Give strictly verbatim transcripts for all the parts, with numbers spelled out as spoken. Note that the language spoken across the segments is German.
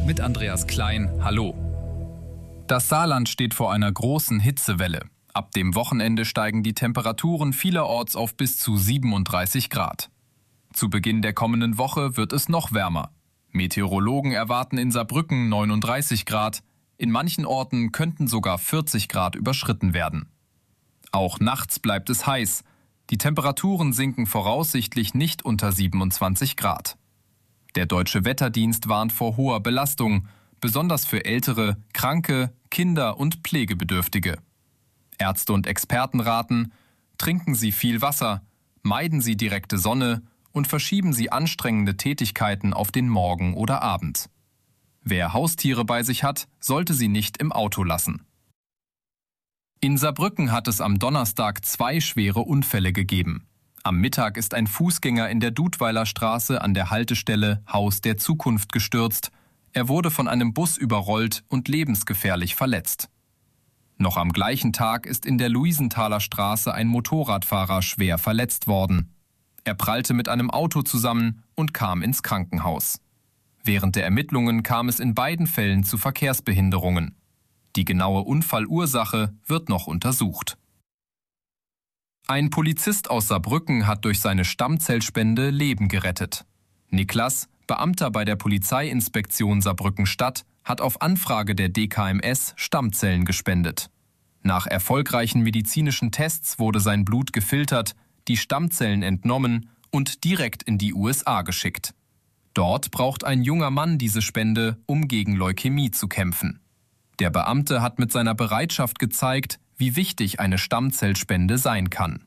mit Andreas Klein. Hallo. Das Saarland steht vor einer großen Hitzewelle. Ab dem Wochenende steigen die Temperaturen vielerorts auf bis zu siebenunddreißig Grad. Zu Beginn der kommenden Woche wird es noch wärmer. Meteorologen erwarten in Saarbrücken neununddreißig Grad. In manchen Orten könnten sogar vierzig Grad überschritten werden. Auch nachts bleibt es heiß. Die Temperaturen sinken voraussichtlich nicht unter siebenundzwanzig Grad. Der Deutsche Wetterdienst warnt vor hoher Belastung, besonders für Ältere, Kranke, Kinder und Pflegebedürftige. Ärzte und Experten raten, trinken Sie viel Wasser, meiden Sie direkte Sonne und verschieben Sie anstrengende Tätigkeiten auf den Morgen oder Abend. Wer Haustiere bei sich hat, sollte sie nicht im Auto lassen. In Saarbrücken hat es am Donnerstag zwei schwere Unfälle gegeben. Am Mittag ist ein Fußgänger in der Dudweiler Straße an der Haltestelle Haus der Zukunft gestürzt. Er wurde von einem Bus überrollt und lebensgefährlich verletzt. Noch am gleichen Tag ist in der Luisenthaler Straße ein Motorradfahrer schwer verletzt worden. Er prallte mit einem Auto zusammen und kam ins Krankenhaus. Während der Ermittlungen kam es in beiden Fällen zu Verkehrsbehinderungen. Die genaue Unfallursache wird noch untersucht. Ein Polizist aus Saarbrücken hat durch seine Stammzellspende Leben gerettet. Niklas, Beamter bei der Polizeiinspektion Saarbrücken-Stadt, hat auf Anfrage der D K M S Stammzellen gespendet. Nach erfolgreichen medizinischen Tests wurde sein Blut gefiltert, die Stammzellen entnommen und direkt in die U S A geschickt. Dort braucht ein junger Mann diese Spende, um gegen Leukämie zu kämpfen. Der Beamte hat mit seiner Bereitschaft gezeigt, wie wichtig eine Stammzellspende sein kann.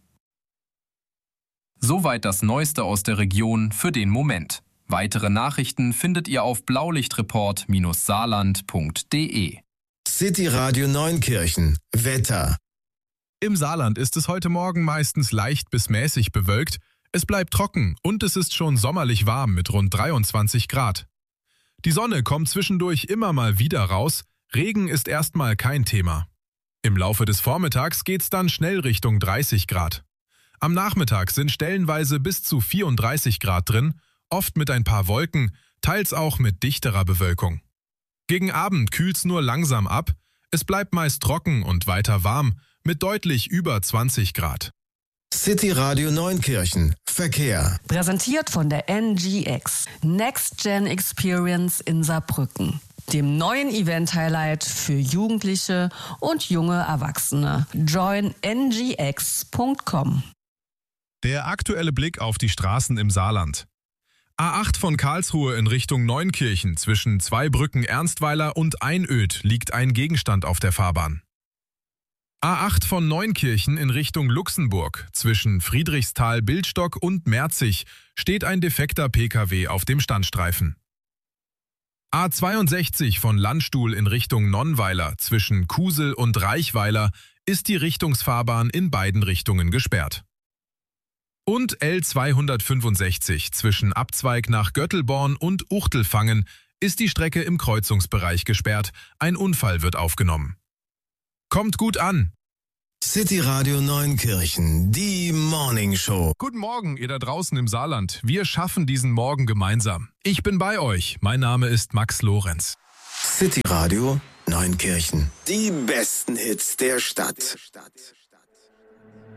Soweit das Neueste aus der Region für den Moment. Weitere Nachrichten findet ihr auf blaulichtreport Saarland punkt de. City Radio Neunkirchen. Wetter. Im Saarland ist es heute Morgen meistens leicht bis mäßig bewölkt. Es bleibt trocken und es ist schon sommerlich warm mit rund dreiundzwanzig Grad. Die Sonne kommt zwischendurch immer mal wieder raus. Regen ist erstmal kein Thema. Im Laufe des Vormittags geht's dann schnell Richtung dreißig Grad. Am Nachmittag sind stellenweise bis zu vierunddreißig Grad drin, oft mit ein paar Wolken, teils auch mit dichterer Bewölkung. Gegen Abend kühlt's nur langsam ab, es bleibt meist trocken und weiter warm, mit deutlich über zwanzig Grad. City Radio Neunkirchen. Verkehr. Präsentiert von der N G X. Next Gen Experience in Saarbrücken. Dem neuen Event-Highlight für Jugendliche und junge Erwachsene. join n g x punkt com. Der aktuelle Blick auf die Straßen im Saarland. A acht von Karlsruhe in Richtung Neunkirchen zwischen Zweibrücken-Ernstweiler und Einöd liegt ein Gegenstand auf der Fahrbahn. A acht von Neunkirchen in Richtung Luxemburg zwischen Friedrichsthal-Bildstock und Merzig steht ein defekter P K W auf dem Standstreifen. A zweiundsechzig von Landstuhl in Richtung Nonnweiler zwischen Kusel und Reichweiler ist die Richtungsfahrbahn in beiden Richtungen gesperrt. Und L zweihundertfünfundsechzig zwischen Abzweig nach Göttelborn und Uchtelfangen ist die Strecke im Kreuzungsbereich gesperrt. Ein Unfall wird aufgenommen. Kommt gut an! City Radio Neunkirchen, die Morning Show. Guten Morgen, ihr da draußen im Saarland. Wir schaffen diesen Morgen gemeinsam. Ich bin bei euch. Mein Name ist Max Lorenz. City Radio Neunkirchen, die besten Hits der Stadt.